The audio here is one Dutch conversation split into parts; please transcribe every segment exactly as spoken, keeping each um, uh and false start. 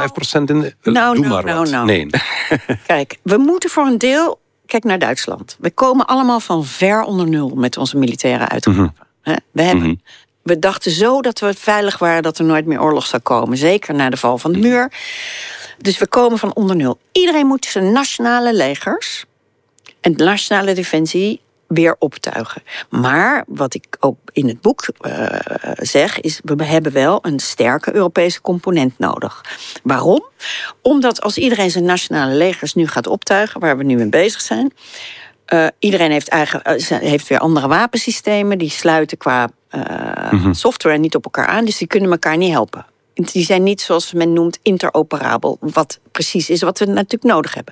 vijf procent in de... Nou, Doe nou, maar nou, wat. nou. Nee. Kijk, we moeten voor een deel... Kijk naar Duitsland. We komen allemaal van ver onder nul met onze militaire uitgaven. Mm-hmm. We, hebben, mm-hmm. we dachten zo dat we veilig waren... dat er nooit meer oorlog zou komen. Zeker na de val van de muur. Dus we komen van onder nul. Iedereen moet zijn nationale legers... en de nationale defensie weer optuigen. Maar wat ik ook in het boek uh, zeg... is we hebben wel een sterke Europese component nodig. Waarom? Omdat als iedereen zijn nationale legers nu gaat optuigen... waar we nu mee bezig zijn... Uh, iedereen heeft, eigen, uh, heeft weer andere wapensystemen... die sluiten qua uh, mm-hmm. software niet op elkaar aan... dus die kunnen elkaar niet helpen. Die zijn niet, zoals men noemt, interoperabel. Wat precies is wat we natuurlijk nodig hebben.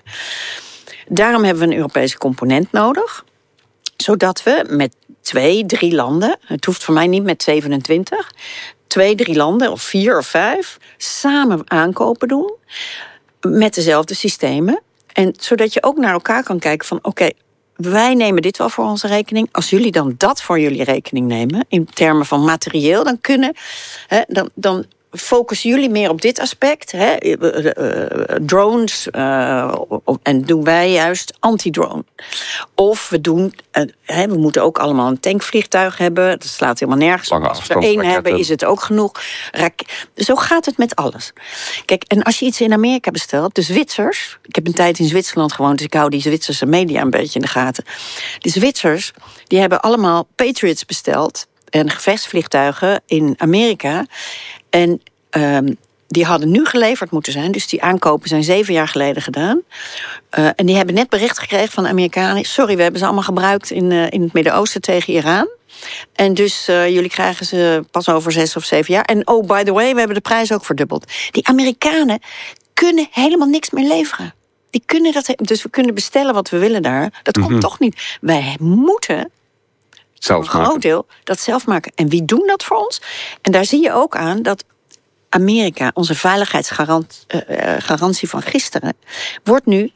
Daarom hebben we een Europese component nodig... zodat we met twee, drie landen... het hoeft voor mij niet met zevenentwintig... twee, drie landen, of vier of vijf... samen aankopen doen... met dezelfde systemen. En zodat je ook naar elkaar kan kijken van... oké, okay, wij nemen dit wel voor onze rekening. Als jullie dan dat voor jullie rekening nemen... in termen van materieel, dan kunnen... Hè, dan, dan focussen jullie meer op dit aspect. Hè? Uh, uh, drones. Uh, en doen wij juist anti-drone. Of we doen... Uh, hè, we moeten ook allemaal een tankvliegtuig hebben. Dat slaat helemaal nergens op. Als we er één hebben, is het ook genoeg. Rak- Zo gaat het met alles. Kijk, en als je iets in Amerika bestelt... De Zwitsers... Ik heb een tijd in Zwitserland gewoond... dus ik hou die Zwitserse media een beetje in de gaten. De Zwitsers, die hebben allemaal Patriots besteld... en gevechtsvliegtuigen in Amerika... En um, die hadden nu geleverd moeten zijn. Dus die aankopen zijn zeven jaar geleden gedaan. Uh, en die hebben net bericht gekregen van de Amerikanen... sorry, we hebben ze allemaal gebruikt in, uh, in het Midden-Oosten tegen Iran. En dus uh, jullie krijgen ze pas over zes of zeven jaar. En oh, by the way, we hebben de prijs ook verdubbeld. Die Amerikanen kunnen helemaal niks meer leveren. Die kunnen dat, dus we kunnen bestellen wat we willen daar. Dat mm-hmm. komt toch niet. Wij moeten... Zelf een groot deel dat zelf maken. En wie doen dat voor ons? En daar zie je ook aan dat Amerika, onze veiligheidsgarantie van gisteren, wordt nu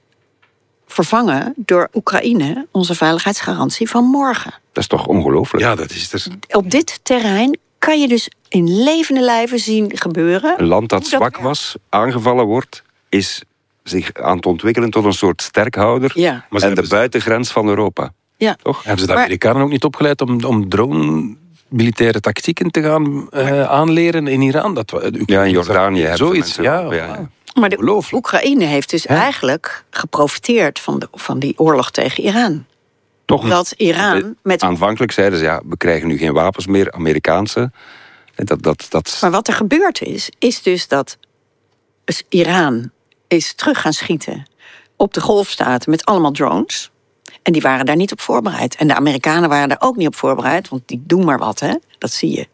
vervangen door Oekraïne, onze veiligheidsgarantie van morgen. Dat is toch ongelooflijk? Ja, dat is dus... Op dit terrein kan je dus in levende lijven zien gebeuren. Een land dat zwak was, aangevallen wordt, is zich aan het ontwikkelen tot een soort sterkhouder. Ja. Maar en de ze... buitengrens van Europa. Ja. Toch? Hebben ze de Amerikanen maar... ook niet opgeleid om, om drone militaire tactieken te gaan uh, aanleren in Iran? Dat, uh, ja, in Jordanië hebben zoiets. Mensen, ja, ja, ja. Maar de Oekraïne heeft dus ja. eigenlijk geprofiteerd van, de, van die oorlog tegen Iran. Toch? Dat Iran met... Aanvankelijk zeiden ze, ja, we krijgen nu geen wapens meer, Amerikaanse. Dat, dat, dat... Maar wat er gebeurd is, is dus dat dus Iran is terug gaan schieten op de golfstaten met allemaal drones. En die waren daar niet op voorbereid. En de Amerikanen waren daar ook niet op voorbereid, want die doen maar wat, hè? Dat zie je.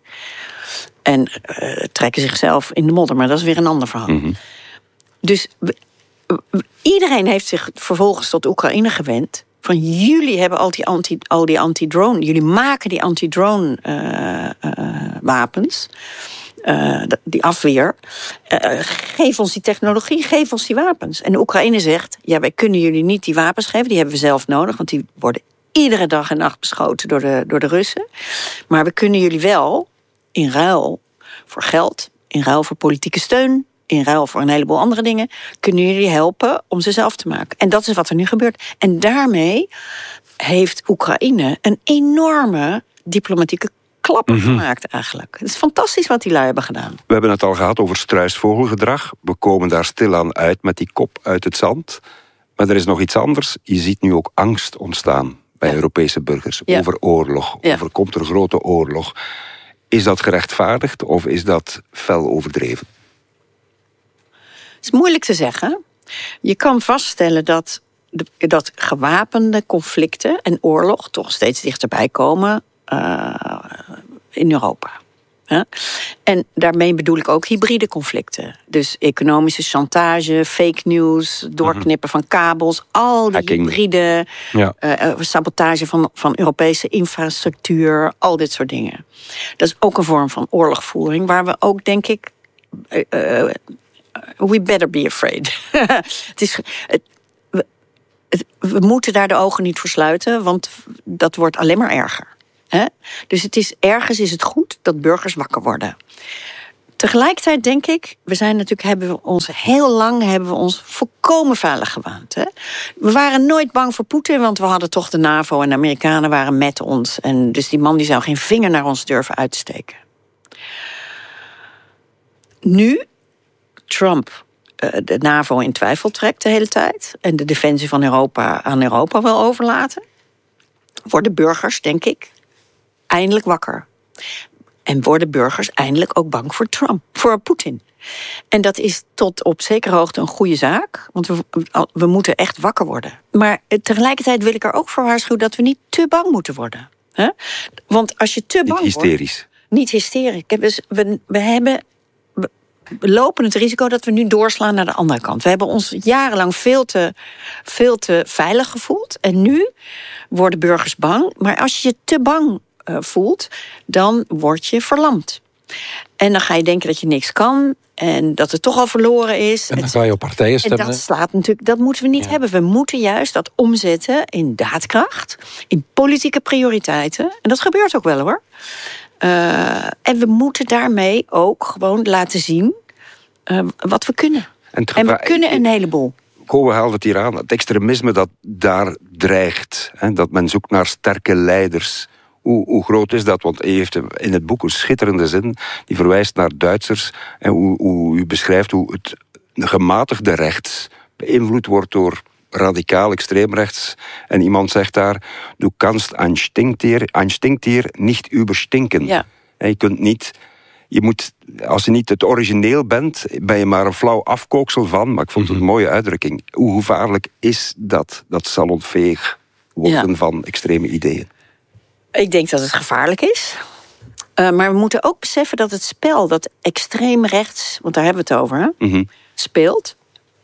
En uh, trekken zichzelf in de modder, maar dat is weer een ander verhaal. Mm-hmm. Dus we, we, iedereen heeft zich vervolgens tot Oekraïne gewend. Van jullie hebben al die, anti, al die anti-drone, jullie maken die anti-drone uh, uh, wapens. Uh, die afweer. Uh, geef ons die technologie, geef ons die wapens. En de Oekraïne zegt, ja, wij kunnen jullie niet die wapens geven. Die hebben we zelf nodig, want die worden iedere dag en nacht beschoten door de, door de Russen. Maar we kunnen jullie wel, in ruil voor geld, in ruil voor politieke steun, in ruil voor een heleboel andere dingen, kunnen jullie helpen om ze zelf te maken. En dat is wat er nu gebeurt. En daarmee heeft Oekraïne een enorme diplomatieke klappen mm-hmm. gemaakt eigenlijk. Het is fantastisch wat die lui hebben gedaan. We hebben het al gehad over struisvogelgedrag. We komen daar stilaan uit met die kop uit het zand. Maar er is nog iets anders. Je ziet nu ook angst ontstaan bij ja. Europese burgers. Ja. Over oorlog. Ja. Over komt er grote oorlog. Is dat gerechtvaardigd of is dat fel overdreven? Het is moeilijk te zeggen. Je kan vaststellen dat, de, dat gewapende conflicten en oorlog toch steeds dichterbij komen Uh, in Europa. Ja? En daarmee bedoel ik ook hybride conflicten. Dus economische chantage, fake news, doorknippen mm-hmm. van kabels, al die Hacking. hybride ja. uh, sabotage van, van Europese infrastructuur, al dit soort dingen. Dat is ook een vorm van oorlogvoering, waar we ook, denk ik, uh, uh, we better be afraid. Het is... Het, we, het, we moeten daar de ogen niet voor sluiten, want dat wordt alleen maar erger. He? Dus het is, ergens is het goed dat burgers wakker worden. Tegelijkertijd denk ik, we zijn natuurlijk, hebben we ons heel lang hebben we ons volkomen veilig gewaand. Hè? We waren nooit bang voor Poetin, want we hadden toch de NAVO en de Amerikanen waren met ons. En dus die man die zou geen vinger naar ons durven uitsteken. Nu, Trump de NAVO in twijfel trekt de hele tijd en de defensie van Europa aan Europa wil overlaten, worden burgers, denk ik, eindelijk wakker. En worden burgers eindelijk ook bang voor Trump, voor Poetin. En dat is tot op zekere hoogte een goede zaak, want we, we moeten echt wakker worden. Maar tegelijkertijd wil ik er ook voor waarschuwen dat we niet te bang moeten worden. Hè? Want als je te bang niet hysterisch. wordt... Niet hysterisch. Dus we, we hebben... We lopen het risico dat we nu doorslaan naar de andere kant. We hebben ons jarenlang veel te, veel te veilig gevoeld. En nu worden burgers bang. Maar als je je te bang uh, voelt, dan word je verlamd. En dan ga je denken dat je niks kan. En dat het toch al verloren is. En dan ga je op partijen stemmen. En dat slaat natuurlijk, dat moeten we niet ja. hebben. We moeten juist dat omzetten in daadkracht. In politieke prioriteiten. En dat gebeurt ook wel hoor. Uh, en we moeten daarmee ook gewoon laten zien uh, wat we kunnen. En, en we kunnen een heleboel. Kowe haalt het hier aan. Het extremisme dat daar dreigt. Hè, dat men zoekt naar sterke leiders. Hoe, hoe groot is dat? Want u heeft in het boek een schitterende zin. Die verwijst naar Duitsers. En hoe, hoe u beschrijft hoe het gematigde rechts beïnvloed wordt door radicaal extreemrechts. En iemand zegt daar, du kannst ein Stinktier, ein Stinktier nicht überstinken. Ja. Je kunt niet, je moet, als je niet het origineel bent, ben je maar een flauw afkooksel van. Maar ik vond het een mooie uitdrukking. Hoe gevaarlijk is dat, dat salonveeg worden ja. van extreme ideeën? Ik denk dat het gevaarlijk is. Uh, maar we moeten ook beseffen dat het spel dat extreem rechts, want daar hebben we het over, hè, mm-hmm. speelt.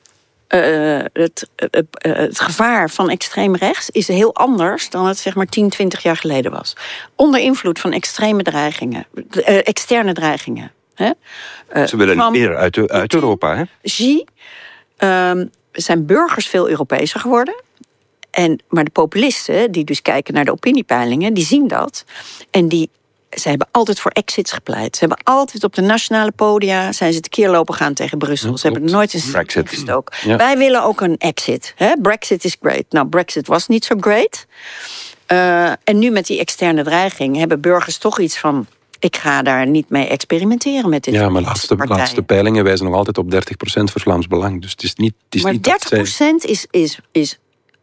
Uh, het, uh, uh, het gevaar van extreem rechts is heel anders dan het zeg maar tien, twintig jaar geleden was. Onder invloed van extreme dreigingen, uh, externe dreigingen. Hè? Uh, Ze willen van, meer uit, uit Europa, hè? Xi, uh, zijn burgers veel Europeeser geworden. En, maar de populisten, die dus kijken naar de opiniepeilingen, die zien dat. En die, ze hebben altijd voor exits gepleit. Ze hebben altijd op de nationale podia zijn ze tekeer lopen gaan tegen Brussel. Ze hebben er nooit een Brexit gestoken. Ja. Wij willen ook een exit. Hè? Brexit is great. Nou, Brexit was niet zo great. Uh, en nu met die externe dreiging hebben burgers toch iets van, ik ga daar niet mee experimenteren met dit. Ja, maar laatste, laatste peilingen wijzen nog altijd op dertig procent voor Vlaams Belang. Dus het is niet. Het is maar niet dertig procent is, is, is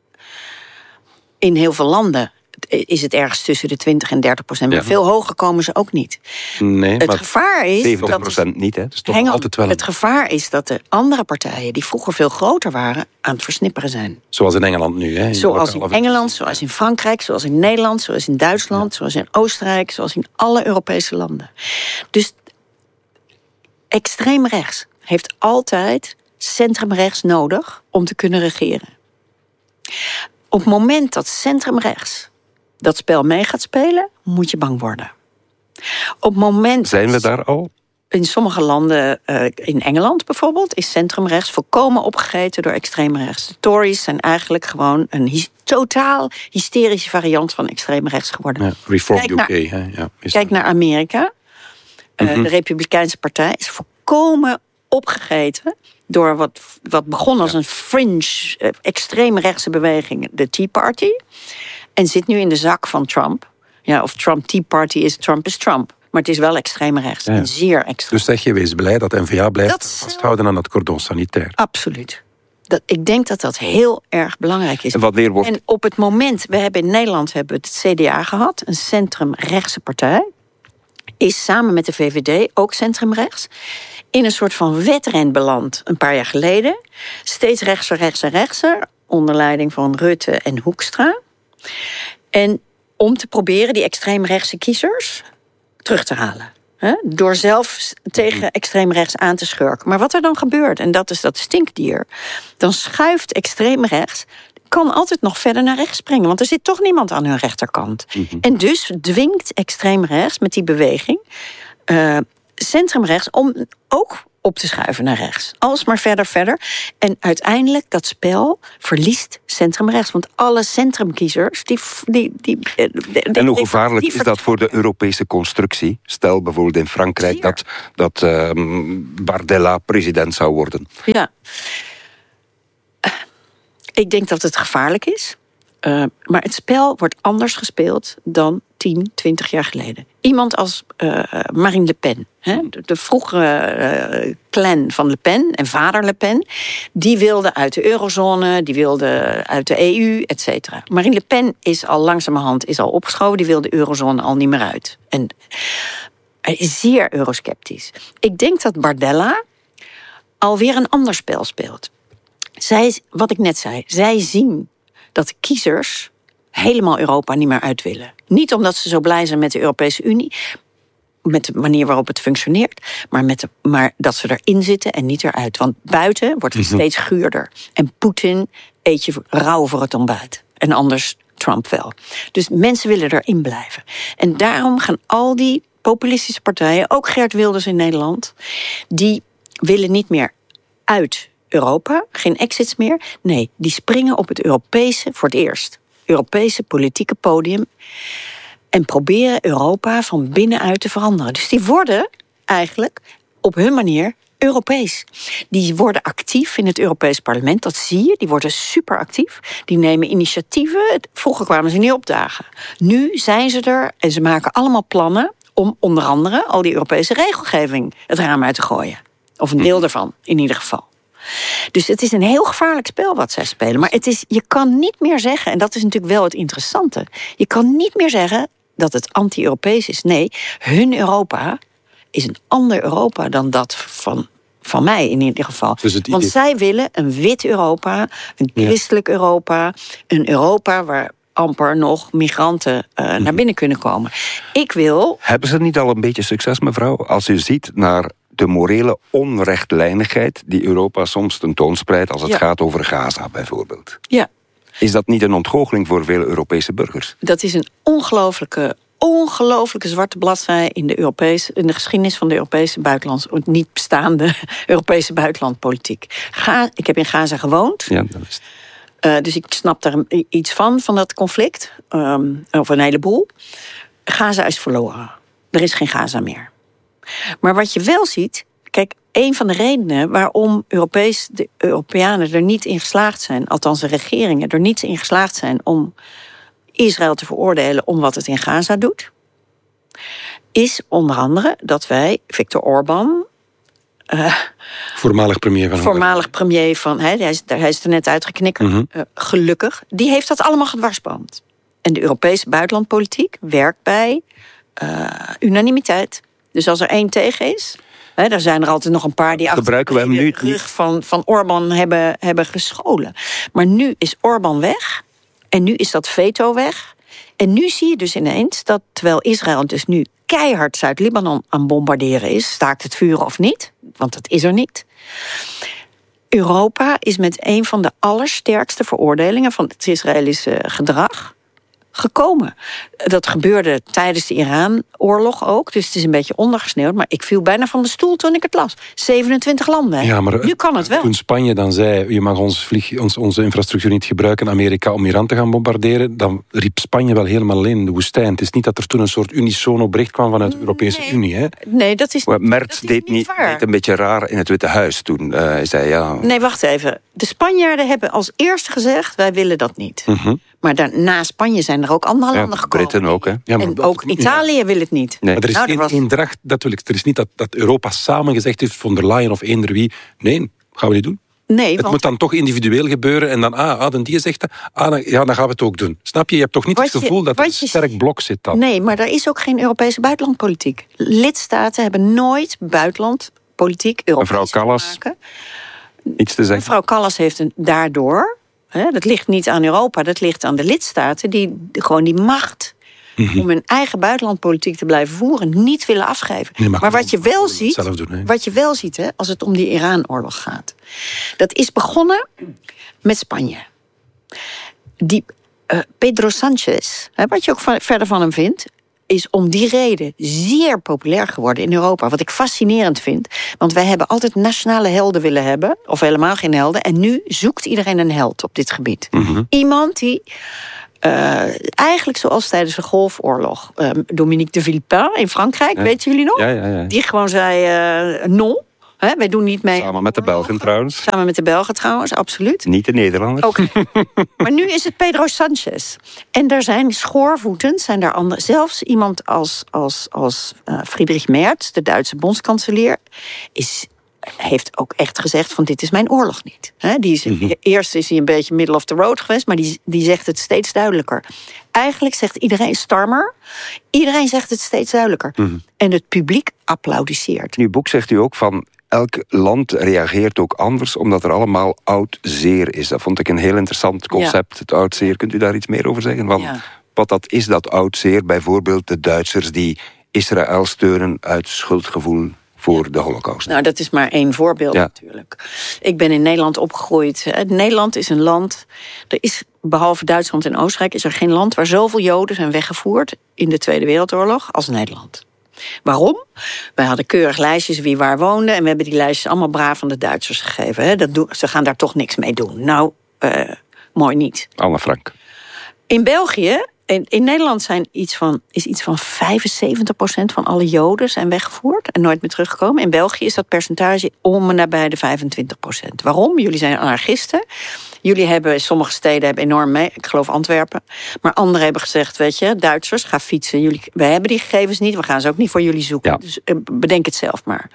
in heel veel landen is het ergens tussen de twintig en dertig procent. Maar ja. veel hoger komen ze ook niet. Nee, het maar gevaar is zeventig procent dat niet, hè? Dus toch altijd wel een... Het gevaar is dat de andere partijen, die vroeger veel groter waren, aan het versnipperen zijn. Zoals in Engeland nu, hè? In zoals in Engeland, zoals in Frankrijk, zoals in Nederland, zoals in Duitsland, ja. zoals in Oostenrijk, zoals in alle Europese landen. Dus extreem rechts heeft altijd centrumrechts nodig om te kunnen regeren. Op het moment dat centrumrechts dat spel mee gaat spelen, moet je bang worden. Op het moment Zijn we daar al? In sommige landen, uh, in Engeland bijvoorbeeld, is centrumrechts volkomen opgegeten door extreemrechts. De Tories zijn eigenlijk gewoon een hy- totaal hysterische variant van extreemrechts geworden. Ja, Reform kijk U K, naar, hè? Ja, kijk naar Amerika. Uh, mm-hmm. De Republikeinse Partij is volkomen opgegeten door wat, wat begon als ja. een fringe, uh, extreemrechtse beweging, de Tea Party. En zit nu in de zak van Trump. Ja, of Trump Tea Party is, Trump is Trump. Maar het is wel extreem rechts. Ja. En zeer extreem. Dus zeg je, wees blij dat N V A blijft dat vasthouden aan het cordon sanitair. Absoluut. Dat, ik denk dat dat heel erg belangrijk is. En, wat wordt... en op het moment, we hebben in Nederland hebben we het C D A gehad. Een centrumrechtse partij. Is samen met de V V D ook centrumrechts. In een soort van wedren beland een paar jaar geleden. Steeds rechtser, rechtser, rechtser. Onder leiding van Rutte en Hoekstra. En om te proberen die extreemrechtse kiezers terug te halen. Hè? Door zelf tegen extreemrechts aan te schurken. Maar wat er dan gebeurt, en dat is dat stinkdier, dan schuift extreemrechts, kan altijd nog verder naar rechts springen. Want er zit toch niemand aan hun rechterkant. Mm-hmm. En dus dwingt extreemrechts met die beweging uh, centrumrechts om ook op te schuiven naar rechts. Alsmaar verder, verder. En uiteindelijk, dat spel verliest centrumrechts. Want alle centrumkiezers... Die, die, die, die, die, en hoe gevaarlijk die, die is dat voor de Europese constructie? Stel bijvoorbeeld in Frankrijk Zeer. dat, dat uh, Bardella president zou worden. Ja. Uh, ik denk dat het gevaarlijk is. Uh, maar het spel wordt anders gespeeld dan tien, twintig jaar geleden. Iemand als uh, Marine Le Pen, hè, de, de vroegere uh, clan van Le Pen en vader Le Pen, die wilde uit de eurozone, die wilde uit de E U, et cetera. Marine Le Pen is al langzamerhand is al opgeschoven, die wil de eurozone al niet meer uit. En hij is zeer eurosceptisch. Ik denk dat Bardella alweer een ander spel speelt. Zij, wat ik net zei, zij zien dat de kiezers helemaal Europa niet meer uit willen. Niet omdat ze zo blij zijn met de Europese Unie, met de manier waarop het functioneert, maar, met de, maar dat ze erin zitten en niet eruit. Want buiten wordt het mm-hmm. steeds guurder. En Poetin eet je rauw voor het ontbijt. En anders Trump wel. Dus mensen willen erin blijven. En daarom gaan al die populistische partijen, ook Geert Wilders in Nederland, die willen niet meer uit Europa, geen exits meer. Nee, die springen op het Europese, voor het eerst, Europese politieke podium en proberen Europa van binnenuit te veranderen. Dus die worden eigenlijk op hun manier Europees. Die worden actief in het Europees Parlement, dat zie je. Die worden super actief. Die nemen initiatieven. Vroeger kwamen ze niet opdagen. Nu zijn ze er en ze maken allemaal plannen om onder andere al die Europese regelgeving het raam uit te gooien. Of een deel daarvan, in ieder geval. Dus het is een heel gevaarlijk spel wat zij spelen. Maar het is, je kan niet meer zeggen, en dat is natuurlijk wel het interessante, je kan niet meer zeggen dat het anti-Europees is. Nee, hun Europa is een ander Europa dan dat van, van mij in ieder geval. Dus Want idee... zij willen een wit Europa, een christelijk ja. Europa, een Europa waar amper nog migranten uh, mm-hmm. naar binnen kunnen komen. Ik wil... Hebben ze niet al een beetje succes, mevrouw? Als u ziet naar de morele onrechtlijnigheid die Europa soms tentoonspreidt als het ja. gaat over Gaza bijvoorbeeld. Ja. Is dat niet een ontgoocheling voor veel Europese burgers? Dat is een ongelooflijke, ongelooflijke zwarte bladzij in de, Europese, in de geschiedenis van de Europese buitenlands, niet bestaande Europese buitenlandpolitiek. Ga, ik heb in Gaza gewoond. Ja, dat is het. Uh, dus ik snap daar iets van, van dat conflict. Um, of een heleboel. Gaza is verloren. Er is geen Gaza meer. Maar wat je wel ziet, kijk, een van de redenen waarom Europees, de Europeanen er niet in geslaagd zijn, althans de regeringen er niet in geslaagd zijn om Israël te veroordelen om wat het in Gaza doet, is onder andere dat wij Viktor Orbán, Uh, voormalig premier van Voormalig premier van, hij, hij, is, hij is er net uitgeknikkerd, mm-hmm. uh, gelukkig. Die heeft dat allemaal gedwarsboomd. En de Europese buitenlandpolitiek werkt bij uh, unanimiteit. Dus als er één tegen is, hè, daar zijn er altijd nog een paar die gebruiken achter we hem nu de rug van, van Orbán hebben, hebben gescholen. Maar nu is Orbán weg en nu is dat veto weg. En nu zie je dus ineens dat, terwijl Israël dus nu keihard Zuid-Libanon aan bombarderen is, staakt het vuren of niet, want dat is er niet. Europa is met een van de allersterkste veroordelingen van het Israëlische gedrag gekomen. Dat gebeurde tijdens de Iran-oorlog ook, dus het is een beetje ondergesneeuwd, maar ik viel bijna van de stoel toen ik het las. zevenentwintig landen. Ja, maar nu kan het wel. Toen Spanje dan zei, je mag ons vlieg, ons, onze infrastructuur niet gebruiken, Amerika, om Iran te gaan bombarderen, dan riep Spanje wel helemaal alleen in de woestijn. Het is niet dat er toen een soort unisono bericht kwam vanuit de Europese nee. Unie. Hè? Nee, dat is, Merz dat is deed, niet, deed een beetje raar in het Witte Huis toen. Uh, hij zei, ja... Nee, wacht even. De Spanjaarden hebben als eerste gezegd, wij willen dat niet. Mm-hmm. Maar daar, na Spanje zijn er ook andere ja, landen gekomen. Britten ook, hè? Ja, en ook Italië ja. wil het niet. Nee. Maar er is nou, geen was... eendracht, dat wil ik. Er is niet dat, dat Europa samen gezegd heeft, von der Leyen of eender wie. Nee, gaan we niet doen. Nee, het want... moet dan toch individueel gebeuren en dan, ah, ah dan die zegt dat, ah, dan, ja, dan gaan we het ook doen. Snap je? Je hebt toch niet wat het gevoel je, dat er een je... sterk blok zit dan? Nee, maar er is ook geen Europese buitenlandpolitiek. Lidstaten hebben nooit buitenlandpolitiek Europees Mevrouw Callas, maken. iets te zeggen? Mevrouw Callas heeft een, daardoor... Hè, dat ligt niet aan Europa, dat ligt aan de lidstaten die gewoon die macht mm-hmm. om hun eigen buitenlandpolitiek te blijven voeren niet willen afgeven. Nee, maar maar wat je wel ziet, doen, wat je wel ziet, hè, als het om die Iran-oorlog gaat, dat is begonnen met Spanje. Die uh, Pedro Sánchez, hè, wat je ook van, verder van hem vindt, is om die reden zeer populair geworden in Europa. Wat ik fascinerend vind. Want wij hebben altijd nationale helden willen hebben. Of helemaal geen helden. En nu zoekt iedereen een held op dit gebied. Mm-hmm. Iemand die... Uh, eigenlijk zoals tijdens de Golfoorlog. Uh, Dominique de Villepin in Frankrijk, ja. Weten jullie nog? Ja, ja, ja. Die gewoon zei, uh, non. He, wij doen niet mee. Samen met de Belgen trouwens. Samen met de Belgen trouwens, absoluut. Niet de Nederlanders. Okay. Maar nu is het Pedro Sanchez. En daar zijn schoorvoetend, zijn daar andere. Zelfs iemand als, als, als uh, Friedrich Merz, de Duitse bondskanselier, is... heeft ook echt gezegd van dit is mijn oorlog niet. He, die is, mm-hmm. Eerst is hij een beetje middle of the road geweest, maar die, die zegt het steeds duidelijker. Eigenlijk zegt iedereen, Starmer, iedereen zegt het steeds duidelijker. Mm-hmm. En het publiek applaudisseert. In uw boek zegt u ook van elk land reageert ook anders, omdat er allemaal oud zeer is. Dat vond ik een heel interessant concept, ja. Het oud zeer. Kunt u daar iets meer over zeggen? Van ja. Wat dat is, dat oud zeer? Bijvoorbeeld de Duitsers die Israël steunen uit schuldgevoel voor de Holocaust. Nou, dat is maar één voorbeeld ja. natuurlijk. Ik ben in Nederland opgegroeid. Nederland is een land... Er is, behalve Duitsland en Oostenrijk, is er geen land waar zoveel Joden zijn weggevoerd in de Tweede Wereldoorlog als Nederland. Waarom? Wij hadden keurig lijstjes wie waar woonde en we hebben die lijstjes allemaal braaf aan de Duitsers gegeven. Hè? Dat doen, ze gaan daar toch niks mee doen. Nou, uh, mooi niet. Anne Frank. In België... In, in Nederland zijn iets van, is iets van vijfenzeventig procent van alle Joden zijn weggevoerd en nooit meer teruggekomen. In België is dat percentage om en nabij de vijfentwintig procent. Waarom? Jullie zijn anarchisten. Jullie hebben, sommige steden hebben enorm mee, ik geloof Antwerpen. Maar anderen hebben gezegd, weet je, Duitsers, ga fietsen. Jullie, wij hebben die gegevens niet, we gaan ze ook niet voor jullie zoeken. Ja. Dus bedenk het zelf maar.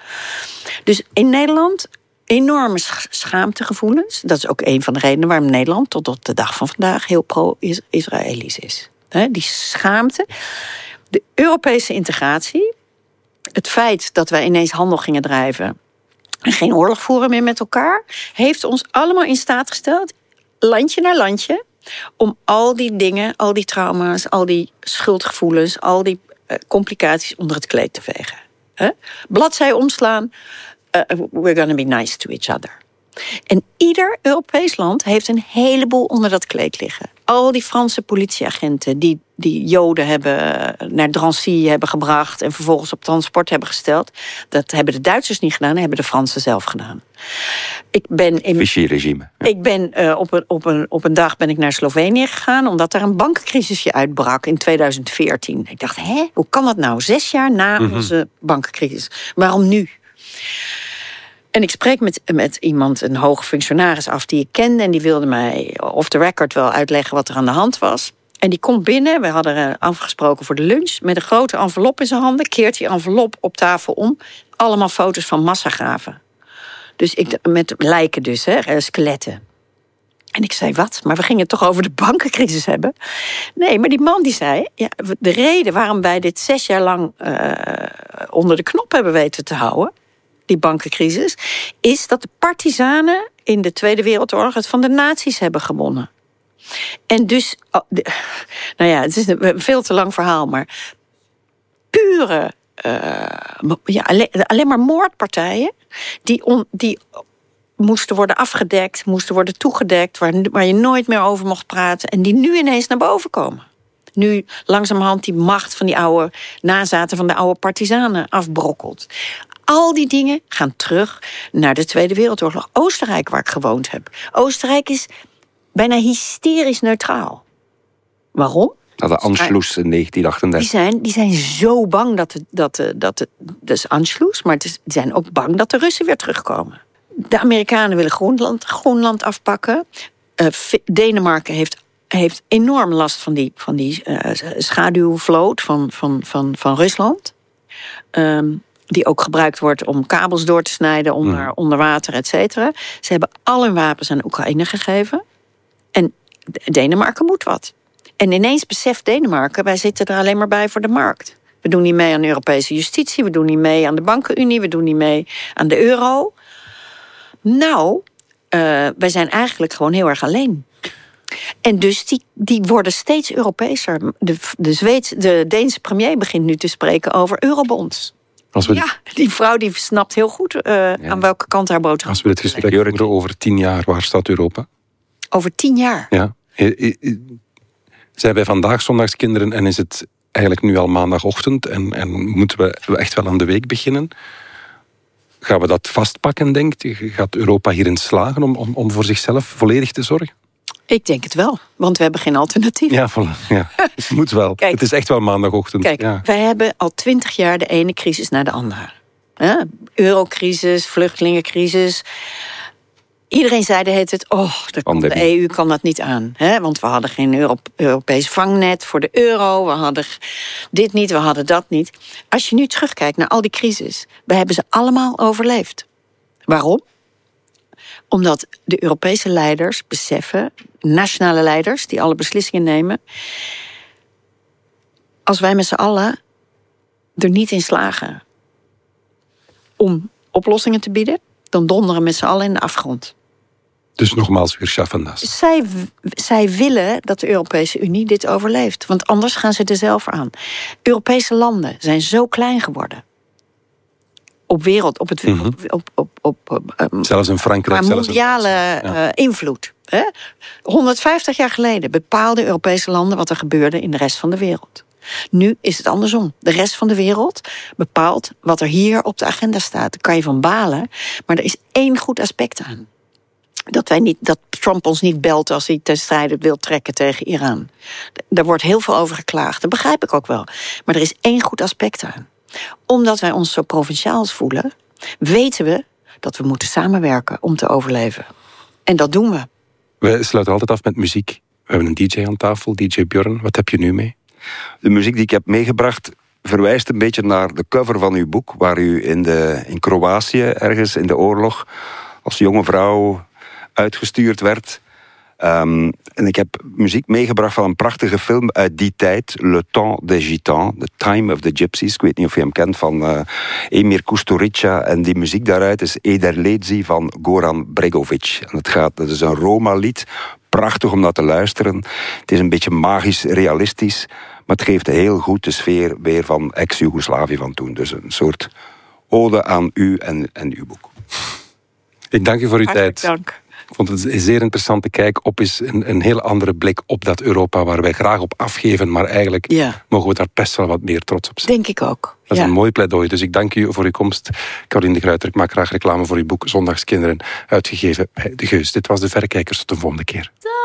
Dus in Nederland... enorme schaamtegevoelens. Dat is ook een van de redenen waarom Nederland tot op de dag van vandaag heel pro-Israëlisch is. Die schaamte. De Europese integratie. Het feit dat wij ineens handel gingen drijven en geen oorlog voeren meer met elkaar, heeft ons allemaal in staat gesteld, landje na landje, om al die dingen, al die trauma's, al die schuldgevoelens, al die complicaties onder het kleed te vegen. Bladzij omslaan. Uh, we're gonna be nice to each other. En ieder Europees land heeft een heleboel onder dat kleed liggen. Al die Franse politieagenten die, die Joden hebben naar Drancy hebben gebracht en vervolgens op transport hebben gesteld, dat hebben de Duitsers niet gedaan, dat hebben de Fransen zelf gedaan. Ik ben in, Vichy-regime. Ja. Ik ben uh, op, een, op, een, op een dag ben ik naar Slovenië gegaan, omdat daar een bankencrisisje uitbrak in tweeduizend veertien. Ik dacht, hè, hoe kan dat nou? Zes jaar na mm-hmm. onze bankencrisis. Waarom nu? En ik spreek met, met iemand, een hoge functionaris af die ik kende, en die wilde mij off the record wel uitleggen wat er aan de hand was. En die komt binnen, we hadden afgesproken voor de lunch, met een grote envelop in zijn handen, keert die envelop op tafel om. Allemaal foto's van massagraven. Dus ik, met lijken dus, hè, skeletten. En ik zei, wat? Maar we gingen het toch over de bankencrisis hebben? Nee, maar die man die zei, ja, de reden waarom wij dit zes jaar lang uh, onder de knop hebben weten te houden, die bankencrisis, is dat de partisanen in de Tweede Wereldoorlog het van de nazi's hebben gewonnen. En dus, nou ja, het is een veel te lang verhaal, maar pure, uh, ja, alleen, alleen maar moordpartijen die, on, die moesten worden afgedekt, moesten worden toegedekt, waar, waar je nooit meer over mocht praten, en die nu ineens naar boven komen. Nu langzamerhand die macht van die oude nazaten van de oude partisanen afbrokkelt. Al die dingen gaan terug naar de Tweede Wereldoorlog. Oostenrijk, waar ik gewoond heb. Oostenrijk is bijna hysterisch neutraal. Waarom? Dat de Anschluss in negentien achtendertig. Die zijn, die zijn zo bang dat de, dat de, dat de, dat is Anschluss, maar het is, die zijn ook bang dat de Russen weer terugkomen. De Amerikanen willen Groenland, Groenland afpakken. Uh, Denemarken heeft, heeft enorm last van die, van die uh, schaduwvloot van, van, van, van Rusland. Um, die ook gebruikt wordt om kabels door te snijden onder, mm. onder water, et cetera. Ze hebben al hun wapens aan Oekraïne gegeven. En Denemarken moet wat. En ineens beseft Denemarken, wij zitten er alleen maar bij voor de markt. We doen niet mee aan de Europese justitie, we doen niet mee aan de bankenunie, we doen niet mee aan de euro. Nou, uh, wij zijn eigenlijk gewoon heel erg alleen. En dus die, die worden steeds Europeeser. De, de, Zweeds, de Deense premier begint nu te spreken over eurobonds. Als we ja, die vrouw die snapt heel goed uh, ja. aan welke kant haar boterham. Als we dit gesprek voeren over tien jaar, waar staat Europa? Over tien jaar? Ja. Zijn wij vandaag zondagskinderen en is het eigenlijk nu al maandagochtend en, en moeten we echt wel aan de week beginnen. Gaan we dat vastpakken, denkt u? Gaat Europa hierin slagen om, om, om voor zichzelf volledig te zorgen? Ik denk het wel, want we hebben geen alternatief. Ja, voilà, ja. Het moet wel. Kijk, het is echt wel maandagochtend. Kijk, ja. wij hebben al twintig jaar de ene crisis naar de andere. Ja? Eurocrisis, vluchtelingencrisis. Iedereen zei de hele tijd, oh, de E U kan dat niet aan. Hè? Want we hadden geen Euro- Europees vangnet voor de euro. We hadden dit niet, we hadden dat niet. Als je nu terugkijkt naar al die crisis, we hebben ze allemaal overleefd. Waarom? Omdat de Europese leiders beseffen, nationale leiders die alle beslissingen nemen, als wij met z'n allen er niet in slagen om oplossingen te bieden, dan donderen we met z'n allen in de afgrond. Dus nogmaals weer schaffen das. Zij, zij willen dat de Europese Unie dit overleeft. Want anders gaan ze er zelf aan. Europese landen zijn zo klein geworden. Op wereld, op het Mm-hmm. op, op, op, op, op um, zelfs in Frankrijk. Maar mondiale zelfs een, ja. uh, invloed. Hè? honderdvijftig jaar geleden bepaalden Europese landen wat er gebeurde in de rest van de wereld. Nu is het andersom. De rest van de wereld bepaalt wat er hier op de agenda staat. Daar kan je van balen. Maar er is één goed aspect aan. Dat, wij niet, dat Trump ons niet belt als hij ten strijde wil trekken tegen Iran. Daar wordt heel veel over geklaagd. Dat begrijp ik ook wel. Maar er is één goed aspect aan. Omdat wij ons zo provinciaals voelen, weten we dat we moeten samenwerken om te overleven. En dat doen we. We sluiten altijd af met muziek. We hebben een D J aan tafel, D J Björn. Wat heb je nu mee? De muziek die ik heb meegebracht verwijst een beetje naar de cover van uw boek, waar u in, de, in Kroatië, ergens in de oorlog, als jonge vrouw uitgestuurd werd. Um, en ik heb muziek meegebracht van een prachtige film uit die tijd, Le Temps des Gitans, The Time of the Gypsies. Ik weet niet of je hem kent, van uh, Emir Kusturica. En die muziek daaruit is Ederlezi van Goran Bregovic. En het gaat, dat is een Roma-lied, prachtig om naar te luisteren. Het is een beetje magisch realistisch, maar het geeft heel goed de sfeer weer van ex-Jugoslavië van toen. Dus een soort ode aan u en, en uw boek. Ik dank u voor uw Hartelijk tijd. dank. Ik vond het een zeer interessante kijk op eens een, een heel andere blik op dat Europa waar wij graag op afgeven, maar eigenlijk Ja. mogen we daar best wel wat meer trots op zijn. Denk ik ook. Dat is Ja. een mooi pleidooi, dus ik dank u voor uw komst. Caroline de Gruyter, ik maak graag reclame voor uw boek Zondagskinderen, uitgegeven bij De Geus. Dit was De Verrekijkers, tot de volgende keer.